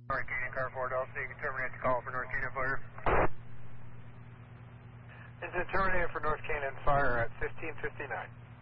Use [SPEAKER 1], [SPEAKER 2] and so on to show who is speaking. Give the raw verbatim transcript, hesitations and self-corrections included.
[SPEAKER 1] North Canyon, car four Delta, you can terminate the call for North Canyon Fire.
[SPEAKER 2] Engine terminated for North Canyon Fire at fifteen fifty-nine.